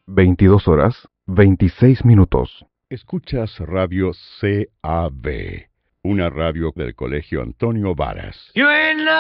22 horas, 26 minutos. Escuchas Radio CAB, una radio del Colegio Antonio Varas.